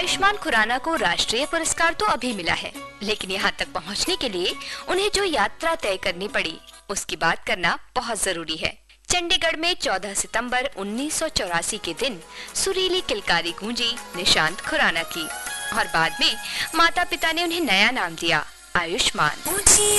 आयुष्मान खुराना को राष्ट्रीय पुरस्कार तो अभी मिला है, लेकिन यहाँ तक पहुँचने के लिए उन्हें जो यात्रा तय करनी पड़ी उसकी बात करना बहुत जरूरी है। चंडीगढ़ में 14 सितंबर 1984 के दिन सुरीली किलकारी गूंजी निशांत खुराना की और बाद में माता पिता ने उन्हें नया नाम दिया, आयुष्मान।